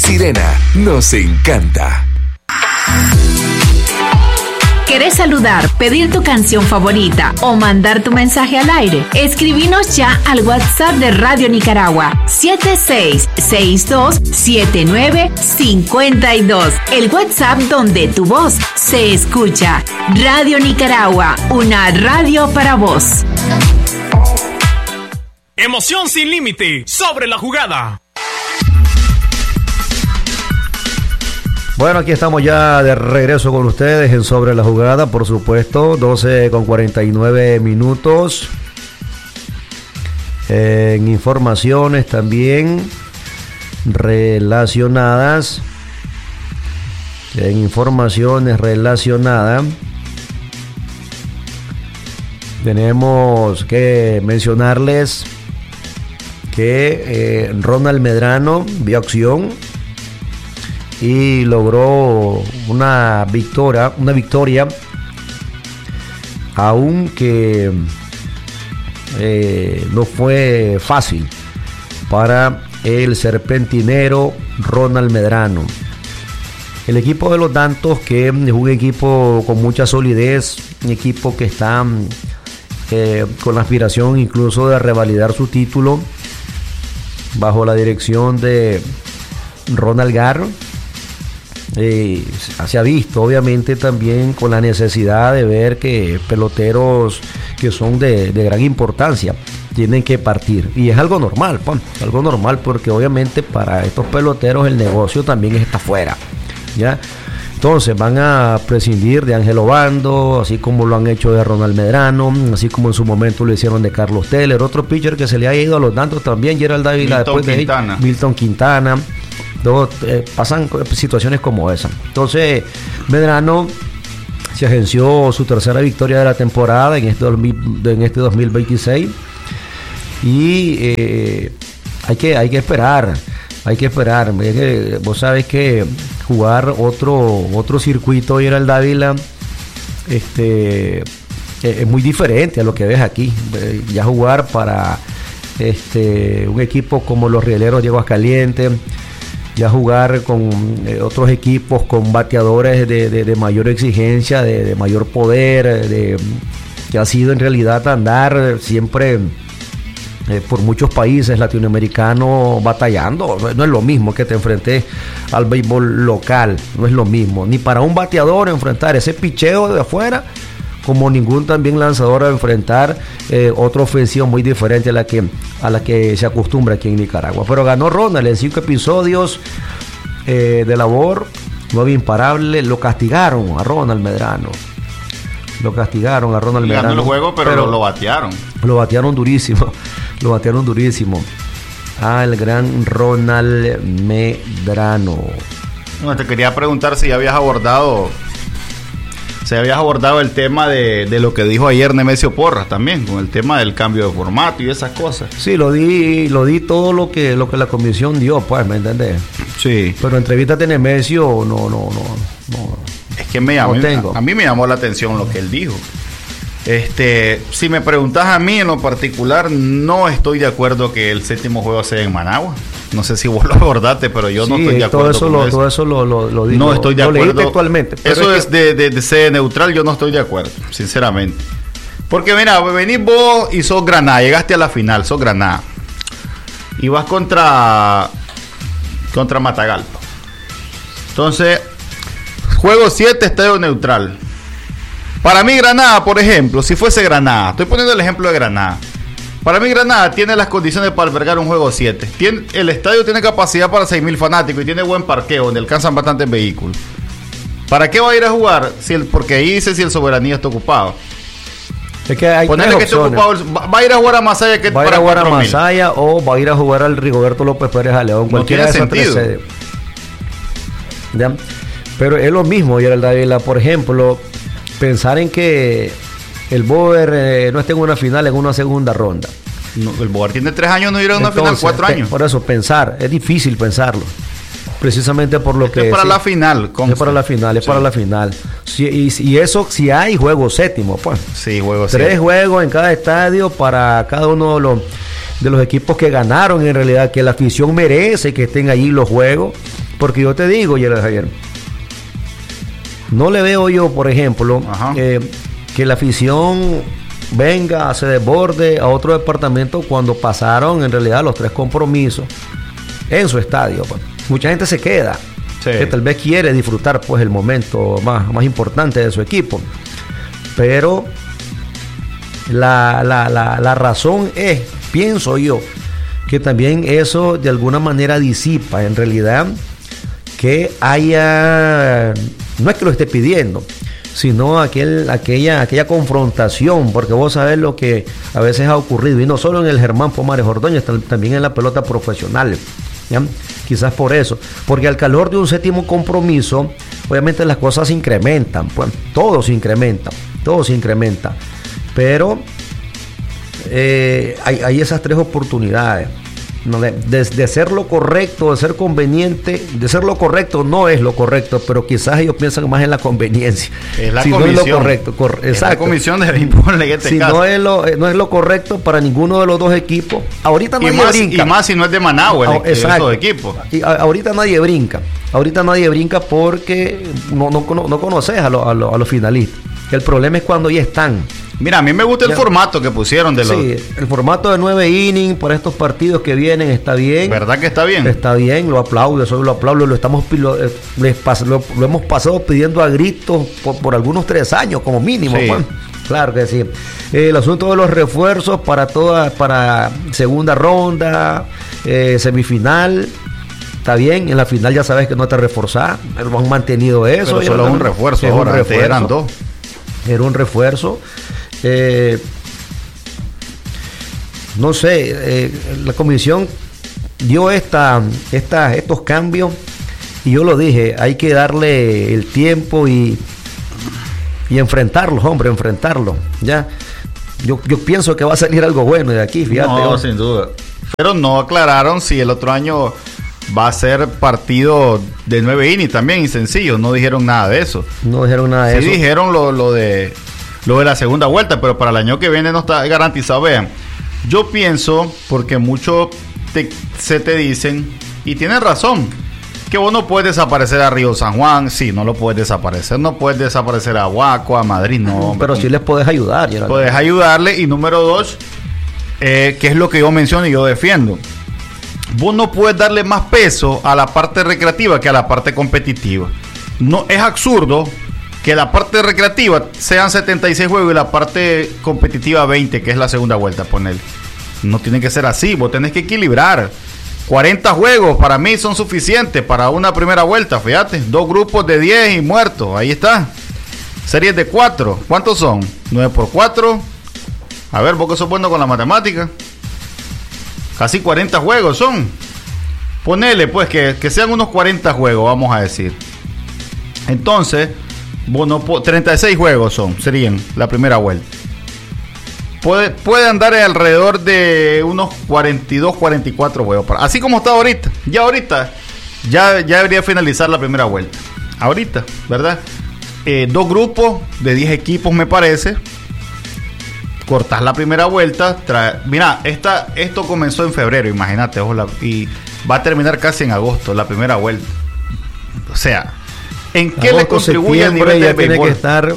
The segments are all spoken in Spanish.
Sirena nos encanta. ¿Querés saludar, pedir tu canción favorita o mandar tu mensaje al aire? Escribinos ya al WhatsApp de Radio Nicaragua 76627952. El WhatsApp donde tu voz se escucha. Radio Nicaragua, una radio para vos. Emoción sin límite sobre la jugada. Bueno, aquí estamos ya de regreso con ustedes en Sobre la Jugada, por supuesto, 12:49 minutos. En informaciones también relacionadas. Tenemos que mencionarles que Ronald Medrano vio acción y logró una victoria, aunque no fue fácil para el serpentinero Ronald Medrano. El equipo de los Dantos, que es un equipo con mucha solidez, un equipo que está con la aspiración incluso de revalidar su título bajo la dirección de Ronald Garro. Se ha visto obviamente también con la necesidad de ver que peloteros que son de gran importancia tienen que partir, y es algo normal porque obviamente para estos peloteros el negocio también está afuera, ¿ya? Entonces van a prescindir de Ángel Obando, así como lo han hecho de Ronald Medrano, así como en su momento lo hicieron de Carlos Teller, otro pitcher que se le ha ido a los Dantos también, Gerald Dávila, Milton Quintana. Pasan situaciones como esa. Entonces Medrano se agenció su tercera victoria de la temporada en este 2026, y hay que esperar. Vos sabés que jugar otro circuito y era el Dávila es muy diferente a lo que ves aquí. Ya jugar para un equipo como los Rieleros de Aguascalientes, ya jugar con otros equipos con bateadores de mayor exigencia, de mayor poder, que ha sido en realidad andar siempre por muchos países latinoamericanos batallando. No es lo mismo que te enfrentes al béisbol local, no es lo mismo, ni para un bateador enfrentar ese picheo de afuera, como ningún también lanzador a enfrentar otra ofensiva muy diferente a la que se acostumbra aquí en Nicaragua. Pero ganó Ronald en 5 episodios de labor, 9 imparables. Lo castigaron a Ronald Medrano. Ganó el juego, pero lo batearon. Lo batearon durísimo. El gran Ronald Medrano. Bueno, te quería preguntar si ya habías abordado el tema de lo que dijo ayer Nemesio Porras también, con el tema del cambio de formato y esas cosas. Sí, lo di todo lo que la comisión dio, pues, ¿me entendés? Sí. Pero entrevista de Nemesio no. Es que a mí me llamó la atención lo que él dijo. Si me preguntas a mí en lo particular, no estoy de acuerdo que el séptimo juego sea en Managua. No sé si vos lo abordaste, pero yo no estoy de acuerdo todo eso lo digo. No estoy de acuerdo. Lo leí textualmente. Eso es de ser neutral, yo no estoy de acuerdo, sinceramente. Porque mira, venís vos y sos Granada, llegaste a la final, sos Granada. Y vas contra Matagalpa. Entonces, juego 7, estadio neutral. Para mí Granada, por ejemplo, si fuese Granada, estoy poniendo el ejemplo de Granada. Para mí Granada tiene las condiciones para albergar un juego 7. El estadio tiene capacidad para 6,000 fanáticos y tiene buen parqueo donde alcanzan bastantes vehículos. ¿Para qué va a ir a jugar? Porque ahí dice si el Soberanía está ocupado. Es que hay ponerle que esté ocupado, va a ir a jugar a Masaya, va a ir a jugar a Masaya o va a ir a jugar al Rigoberto López Pérez a León. Cualquiera de esas tres sedes. Pero es lo mismo, Gerald Dávila, por ejemplo, pensar en que el Boer no esté en una final, en una segunda ronda. No, el Boer tiene 3 años, no irá a una final, 4 años. Por eso, es difícil pensarlo. Precisamente por lo que... Es para la final. Es para la final, para la final. Y eso, si hay juego séptimo, pues. Sí, juego 3 juegos en cada estadio para cada uno de los equipos que ganaron, en realidad, que la afición merece que estén allí los juegos. Porque yo te digo, Javier, no le veo yo, por ejemplo, que la afición venga, se desborde a otro departamento cuando pasaron en realidad los 3 compromisos en su estadio. Pues. Mucha gente se queda, que tal vez quiere disfrutar pues el momento más importante de su equipo. Pero la razón es, pienso yo, que también eso de alguna manera disipa en realidad que haya, no es que lo esté pidiendo, sino aquella confrontación, porque vos sabés lo que a veces ha ocurrido, y no solo en el Germán Pomares Ordóñez, también en la pelota profesional, ¿ya? Quizás por eso, porque al calor de un 7º compromiso, obviamente las cosas se incrementan, pues todo se incrementa, pero hay esas 3 oportunidades, ¿no? De ser lo correcto, de ser conveniente, de ser lo correcto no es lo correcto, pero quizás ellos piensan más en la conveniencia. Es la si comisión. No es lo correcto, exacto. Es la comisión de imponerle este si caso. No es lo correcto para ninguno de los dos equipos. Ahorita nadie brinca. Y más si no es de Managua, esos equipos. Y ahorita nadie brinca. Porque no conoces a los finalistas. El problema es cuando ya están. Mira, a mí me gusta el formato que pusieron de los... Sí, el formato de 9 innings para estos partidos que vienen está bien. ¿Verdad que está bien? Está bien, lo aplaudo, eso lo aplaudo, lo hemos pasado pidiendo a gritos por algunos 3 años como mínimo. Sí. Juan. Claro que sí. El asunto de los refuerzos para segunda ronda, semifinal. Está bien, en la final ya sabes que no te reforzás, pero han mantenido eso. Pero solo es un refuerzo, ahora antes eran 2. Era un refuerzo. No sé, la comisión dio estos cambios y yo lo dije, hay que darle el tiempo y enfrentarlos, hombre, ya. Yo pienso que va a salir algo bueno de aquí, fíjate. No, sin duda. Pero no aclararon si el otro año va a ser partido de 9 innings también y sencillo, no dijeron nada de eso. Sí dijeron lo de la segunda vuelta, pero para el año que viene no está garantizado. Vean, yo pienso, porque muchos se te dicen, y tienen razón, que vos no puedes desaparecer a Río San Juan. Sí, no lo puedes desaparecer. No puedes desaparecer a Huaco, a Madrid, no. Pero sí les puedes ayudar. Puedes ayudarle. Y número 2, que es lo que yo menciono y yo defiendo. Vos no puedes darle más peso a la parte recreativa que a la parte competitiva. No, es absurdo que la parte recreativa sean 76 juegos y la parte competitiva 20, que es la segunda vuelta, poner. No tiene que ser así, vos tenés que equilibrar. 40 juegos para mí son suficientes para una primera vuelta, fíjate. 2 grupos de 10 y muertos, ahí está. Series de 4, ¿cuántos son? 9 por 4. A ver, vos que sos bueno con la matemática. Casi 40 juegos son. Ponele pues que sean unos 40 juegos, vamos a decir. Entonces, bueno, 36 juegos serían la primera vuelta. Puede andar alrededor de unos 42, 44 juegos. Así como está ahorita. Ya debería finalizar la primera vuelta. Ahorita, ¿verdad? 2 grupos de 10 equipos me parece. Cortás la primera vuelta. Mira, esto comenzó en febrero, imagínate. Y va a terminar casi en agosto, la primera vuelta. O sea, ¿en qué le contribuye el nivel de béisbol? Que estar...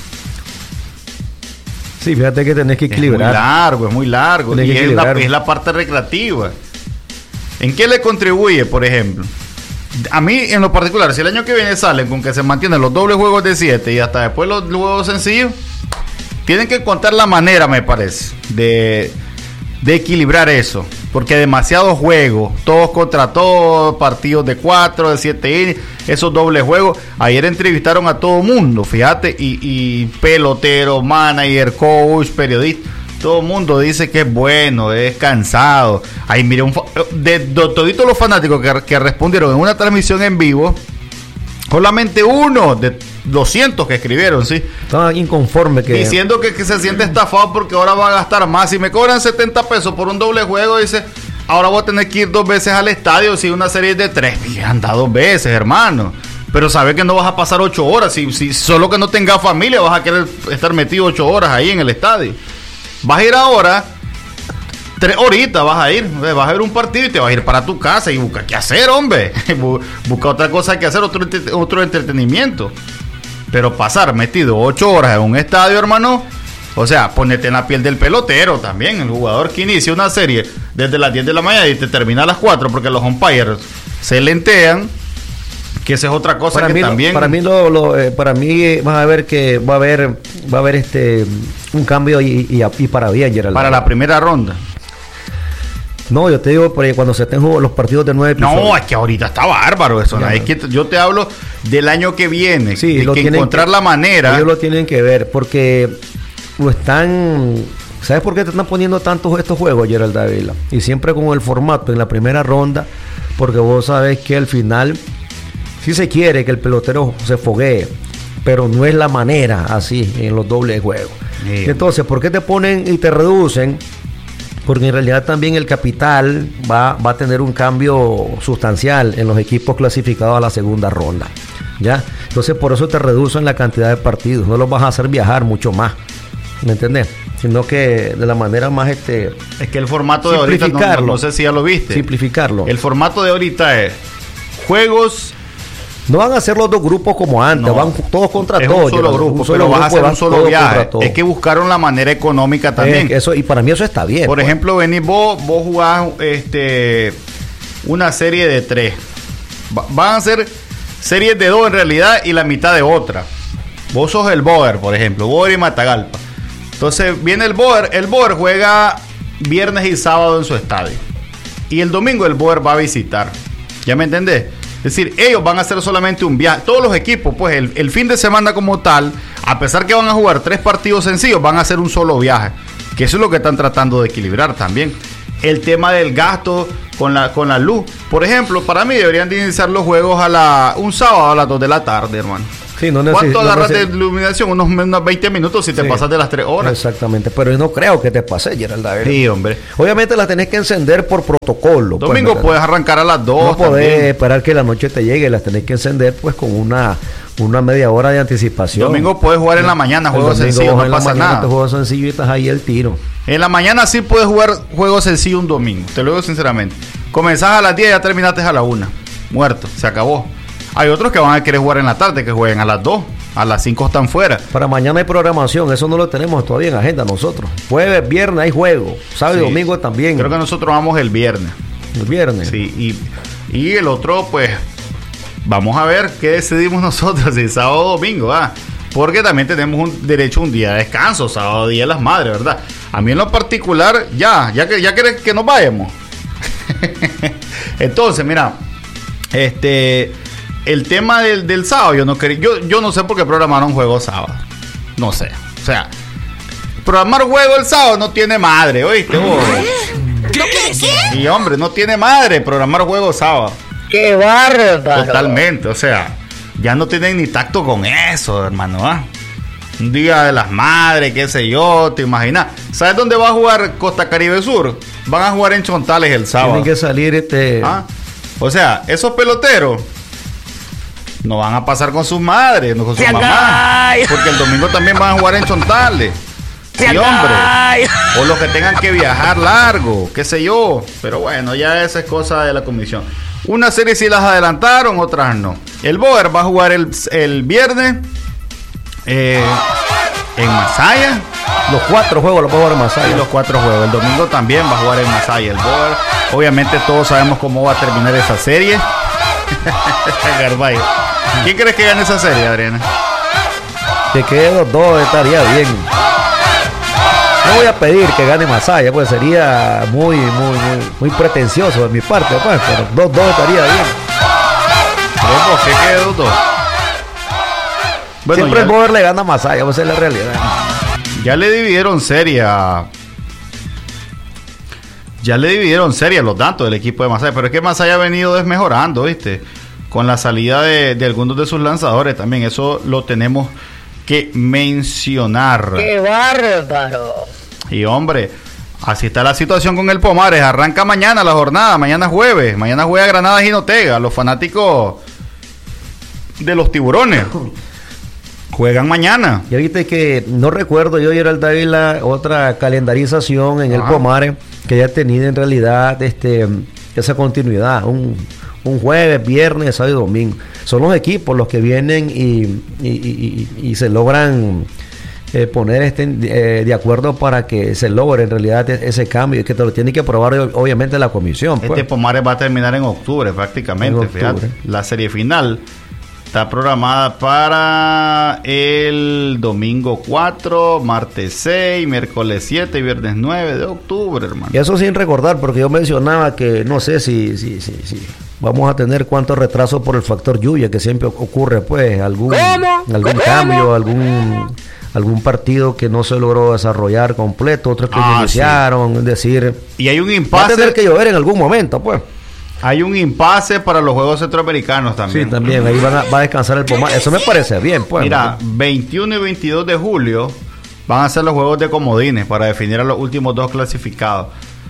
Sí, fíjate que tenés que equilibrar. Es muy largo. Y es la parte recreativa. ¿En qué le contribuye, por ejemplo? A mí, en lo particular, si el año que viene salen con que se mantienen los dobles juegos de 7 y hasta después los juegos sencillos, tienen que encontrar la manera, me parece, de equilibrar eso. Porque demasiados juegos, todos contra todos, partidos de 4, de 7 innings, esos dobles juegos. Ayer entrevistaron a todo mundo, fíjate, y pelotero, manager, coach, periodista. Todo el mundo dice que es bueno, es cansado. Ahí mire, de toditos los fanáticos que respondieron en una transmisión en vivo, solamente uno de 200 que escribieron, sí. Estaban inconformes diciendo que se siente estafado porque ahora va a gastar más. Si me cobran 70 pesos por un doble juego, dice, ahora voy a tener que ir 2 veces al estadio. Si una serie es de 3, y anda 2 veces, hermano. Pero sabes que no vas a pasar 8 horas. Si solo que no tengas familia, vas a querer estar metido 8 horas ahí en el estadio. Vas a ir ahora 3 horitas vas a ir, vas a ver un partido y te vas a ir para tu casa y busca qué hacer, hombre. Busca otra cosa que hacer, otro entretenimiento. Pero pasar metido 8 horas en un estadio, hermano, o sea, ponete en la piel del pelotero también. El jugador que inicia una serie desde las 10 de la mañana y te termina a las 4 porque los umpires se lentean, que esa es otra cosa para que mí, también... Para mí vas a ver que va a haber un cambio y para bien, Gerald. Para la primera ronda. No, yo te digo, cuando se estén jugando los partidos de 9 episodios. No, es que ahorita está bárbaro eso. Es que yo te hablo del año que viene. Sí, de que encontrar la manera. Ellos lo tienen que ver porque lo están... ¿Sabes por qué te están poniendo tantos estos juegos, Gerald Dávila? Y siempre con el formato en la primera ronda, porque vos sabés que al final sí se quiere que el pelotero se foguee, pero no es la manera así en los dobles juegos. Sí. Entonces, ¿por qué te ponen y te reducen? Porque en realidad también el capital va a tener un cambio sustancial en los equipos clasificados a la segunda ronda, ¿ya? Entonces por eso te reducen la cantidad de partidos, no los vas a hacer viajar mucho más, ¿me entendés? Sino que de la manera más Es que el formato de ahorita, no sé si ya lo viste. Simplificarlo. El formato de ahorita es juegos... No van a ser los 2 grupos como antes, no, van todos contra todos. Un solo grupo, pero vas a hacer un solo viaje. Es que buscaron la manera económica también. Eso, y para mí eso está bien. Por ejemplo, venís vos jugás una serie de 3. Van a ser series de 2 en realidad y la mitad de otra. Vos sos el Boer, por ejemplo, Boer y Matagalpa. Entonces viene el Boer juega viernes y sábado en su estadio. Y el domingo el Boer va a visitar. ¿Ya me entendés? Es decir, ellos van a hacer solamente un viaje. Todos los equipos, pues el fin de semana como tal, a pesar que van a jugar 3 partidos sencillos, van a hacer un solo viaje. Que eso es lo que están tratando de equilibrar también. El tema del gasto con la luz. Por ejemplo, para mí deberían de iniciar los juegos un sábado a las 2 de la tarde, hermano. Sí, ¿Cuánto agarras de iluminación? Unos 20 minutos si te pasas de las 3 horas. Exactamente, pero yo no creo que te pase, Gerald. Sí, hombre. Obviamente la tenés que encender por protocolo. Domingo pues, puedes arrancar a las 2. No podés esperar que la noche te llegue, las tenés que encender pues con una media hora de anticipación. Domingo puedes jugar en la mañana, juegos sencillos, no pasa nada. Juegos sencillos y estás ahí el tiro. En la mañana sí puedes jugar juegos sencillos un domingo, te lo digo sinceramente. Comenzás a las 10 y ya terminaste a la 1. Muerto, se acabó. Hay otros que van a querer jugar en la tarde, que jueguen a las 2. A las 5 están fuera. Para mañana hay programación, eso no lo tenemos todavía en agenda nosotros. Jueves, viernes hay juego, sábado y domingo también. Creo que nosotros vamos el viernes. El viernes. Sí, y el otro, pues, vamos a ver qué decidimos nosotros, si sábado o domingo, porque también tenemos un derecho a un día de descanso, sábado, Día de las Madres, ¿verdad? A mí en lo particular, ya querés que nos vayamos. Entonces, mira, el tema del sábado, yo no sé por qué programaron juego sábado. No sé. O sea, programar juego el sábado no tiene madre, ¿oíste vos? ¿Qué? Y hombre, no tiene madre programar juego sábado. ¡Qué bárbaro! Totalmente, o sea, ya no tienen ni tacto con eso, hermano, Un día de las madres, qué sé yo, te imaginas. ¿Sabes dónde va a jugar Costa Caribe Sur? Van a jugar en Chontales el sábado. Tienen que salir O sea, esos peloteros no van a pasar con sus madres, no con sus mamás, porque el domingo también van a jugar en Chontales. Sí, hombre. O los que tengan que viajar largo, qué sé yo. Pero bueno, ya esa es cosa de la comisión. Una serie sí las adelantaron, otras no. El Boer va a jugar el viernes en Masaya. Los 4 juegos los va a jugar en Masaya. Y los 4 juegos. El domingo también va a jugar en Masaya el Boer. Obviamente todos sabemos cómo va a terminar esa serie. ¿Quién crees que gane esa serie, Adriana? Que quede los 2 estaría bien. No voy a pedir que gane Masaya, pues sería muy pretencioso de mi parte, pues, pero 2-2 estaría bien. ¿Por qué quede 2-2? Bueno, siempre el Boer le gana a Masaya, pues es la realidad. Ya le dividieron serie los datos del equipo de Masaya, pero es que Masaya ha venido desmejorando, ¿viste? Con la salida de algunos de sus lanzadores también, eso lo tenemos que mencionar. ¡Qué bárbaro! Y hombre, así está la situación con el Pomares. Arranca mañana la jornada, mañana jueves. Mañana juega Granada Jinotega, los fanáticos de los Tiburones. Juegan mañana. Y viste que no recuerdo yo, Gerald Dávila, otra calendarización en el Pomare que haya tenido en realidad esa continuidad. Un jueves, viernes, sábado y domingo. Son los equipos los que vienen y se logran poner de acuerdo para que se logre en realidad ese cambio, y que te lo tiene que aprobar obviamente la comisión. Este Pomare va a terminar en octubre prácticamente. Fíjate. La serie final está programada para el domingo 4, martes 6, miércoles 7 y viernes 9 de octubre, hermano. Y eso sin recordar, porque yo mencionaba que no sé si vamos a tener cuántos retrasos por el factor lluvia, que siempre ocurre, pues, algún cambio, algún partido que no se logró desarrollar completo, otros que iniciaron, es decir... Y hay un impasse... Va a tener que llover en algún momento, pues. Hay un impasse para los Juegos Centroamericanos también. Sí, también, ahí va a descansar el Pomar. Eso me parece bien, pues. Mira, 21 y 22 de julio van a ser los Juegos de Comodines para definir a los últimos 2 clasificados.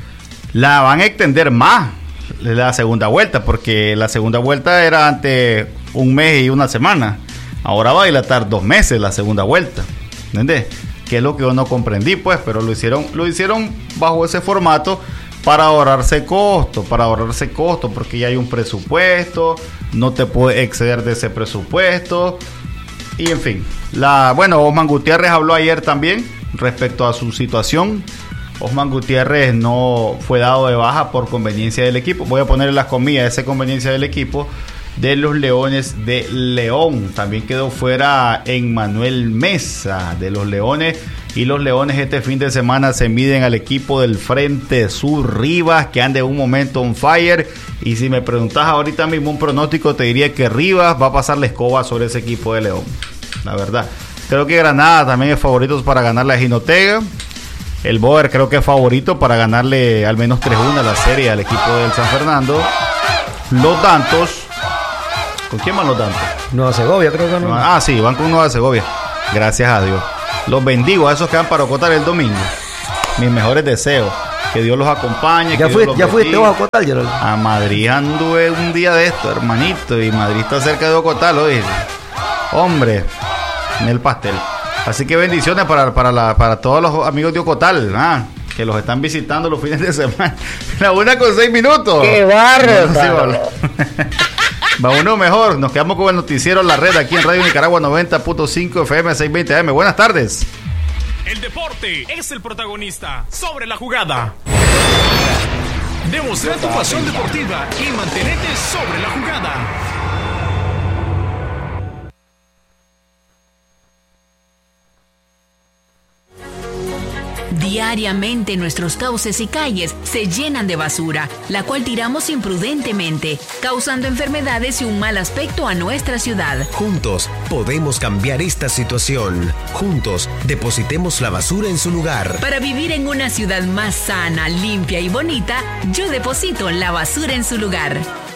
La van a extender más la segunda vuelta, porque la segunda vuelta era ante un mes y una semana. Ahora va a dilatar 2 meses la segunda vuelta. ¿Entendés? Que es lo que yo no comprendí, pues, pero lo hicieron bajo ese formato para ahorrarse costo, porque ya hay un presupuesto, no te puedes exceder de ese presupuesto, y en fin. Osman Gutiérrez habló ayer también respecto a su situación. Osman Gutiérrez no fue dado de baja por conveniencia del equipo. Voy a ponerle las comillas, esa conveniencia del equipo de los Leones de León. También quedó fuera Emmanuel Mesa de los Leones. Y los Leones este fin de semana se miden al equipo del Frente Sur Rivas, que anda en un momento on fire. Y si me preguntas ahorita mismo un pronóstico, te diría que Rivas va a pasar la escoba sobre ese equipo de León. La verdad. Creo que Granada también es favorito para ganarle a Jinotega. El Boer creo que es favorito para ganarle al menos 3-1 a la serie al equipo del San Fernando. Los Dantos. ¿Con quién van los Dantos? Nueva Segovia, creo que no. Sí, van con Nueva Segovia. Gracias a Dios. Los bendigo a esos que van para Ocotal el domingo. Mis mejores deseos. Que Dios los acompañe. ¿Ya fuiste vos a Ocotal, Gerald? A Madrid anduve un día de esto, hermanito. Y Madrid está cerca de Ocotal, oye. Hombre, en el pastel. Así que bendiciones para todos los amigos de Ocotal, que los están visitando los fines de semana. La 1:06. ¡Qué bárbaro! Va uno mejor. Nos quedamos con el noticiero La Red aquí en Radio Nicaragua 90.5 FM 620 AM. Buenas tardes. El deporte es el protagonista sobre la jugada. Demostrar tu pasión deportiva y mantenerte sobre la jugada. Diariamente nuestros cauces y calles se llenan de basura, la cual tiramos imprudentemente, causando enfermedades y un mal aspecto a nuestra ciudad. Juntos podemos cambiar esta situación. Juntos depositemos la basura en su lugar. Para vivir en una ciudad más sana, limpia y bonita, yo deposito la basura en su lugar.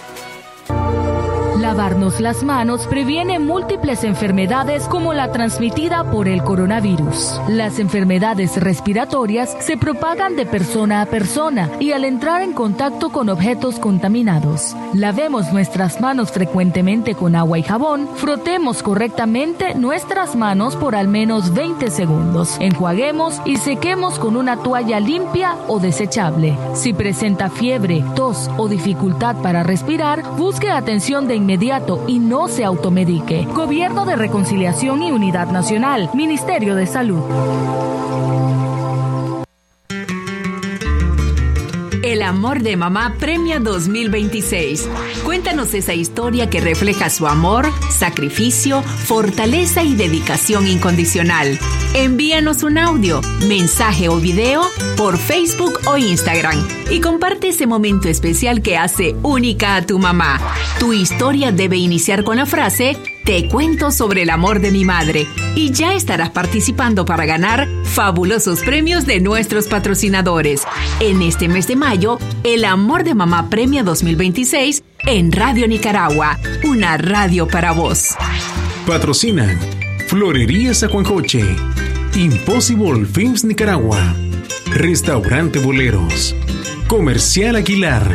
Lavarnos las manos previene múltiples enfermedades como la transmitida por el coronavirus. Las enfermedades respiratorias se propagan de persona a persona y al entrar en contacto con objetos contaminados. Lavemos nuestras manos frecuentemente con agua y jabón. Frotemos correctamente nuestras manos por al menos 20 segundos. Enjuaguemos y sequemos con una toalla limpia o desechable. Si presenta fiebre, tos o dificultad para respirar, busque atención de inmediato y no se automedique. Gobierno de Reconciliación y Unidad Nacional, Ministerio de Salud. El amor de mamá premia 2026. Cuéntanos esa historia que refleja su amor, sacrificio, fortaleza y dedicación incondicional. Envíanos un audio, mensaje o video por Facebook o Instagram y comparte ese momento especial que hace única a tu mamá. Tu historia debe iniciar con la frase: te cuento sobre el amor de mi madre, y ya estarás participando para ganar fabulosos premios de nuestros patrocinadores. En este mes de mayo, El Amor de Mamá Premia 2026 en Radio Nicaragua, una radio para vos. Patrocinan Florería Zacuancoche, Impossible Films Nicaragua, Restaurante Boleros, Comercial Aguilar,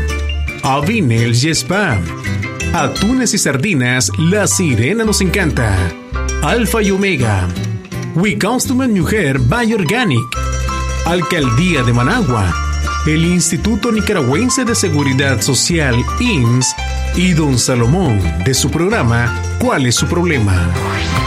Avinel y Spa, Atunes y Sardinas La Sirena nos encanta, Alfa y Omega, We Consumer Mujer by Organic, Alcaldía de Managua, el Instituto Nicaragüense de Seguridad Social, INS, y Don Salomón, de su programa ¿Cuál es su problema?